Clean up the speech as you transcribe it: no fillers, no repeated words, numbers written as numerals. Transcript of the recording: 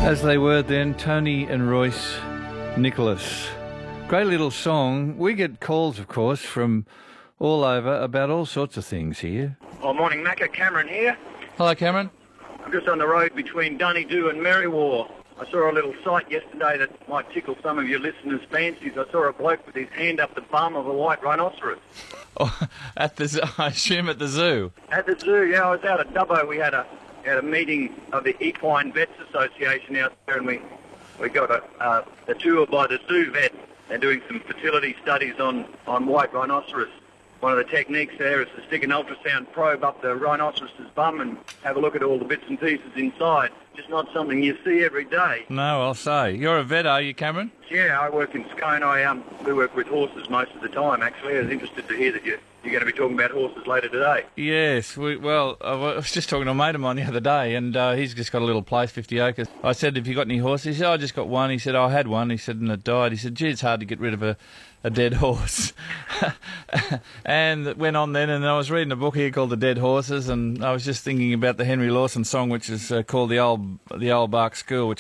As they were then, Tony and Royce Nicholas. Great little song. We get calls, of course, from all over about all sorts of things here. Oh, morning, Macca. Cameron here. Hello, Cameron. I'm just on the road between Dunedoo and Merriwar. I saw a little sight yesterday that might tickle some of your listeners' fancies. I saw a bloke with his hand up the bum of a white rhinoceros. Oh, I assume at the zoo. At the zoo, yeah. I was out at Dubbo. We had a meeting of the Equine Vets Association out there, and we got a tour by the zoo vet. They're doing some fertility studies on white rhinoceros. One of the techniques there is to stick an ultrasound probe up the rhinoceros's bum and have a look at all the bits and pieces inside. Just not something you see every day. No, I'll say. You're a vet, are you, Cameron? Yeah, I work in Scone. We work with horses most of the time, actually. I was interested to hear that you're going to be talking about horses later today. Yes. I was just talking to a mate of mine the other day, and he's just got a little place, 50 acres. I said, have you got any horses? He said, I just got one. He said, I had one. He said, and it died. He said, gee, it's hard to get rid of a dead horse. And it went on then, and I was reading a book here called The Dead Horses, and I was just thinking about the Henry Lawson song, which is called The Old Bark School, which